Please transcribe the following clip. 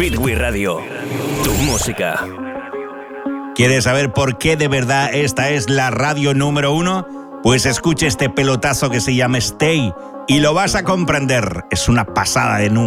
Fitwi Radio, tu música. ¿Quieres saber por qué de verdad esta es la radio número 1? Pues escuche este pelotazo que se llama Stay y lo vas a comprender. Es una pasada de número.